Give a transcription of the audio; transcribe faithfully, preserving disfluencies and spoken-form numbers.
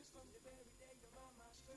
from the very day you're on my shirt.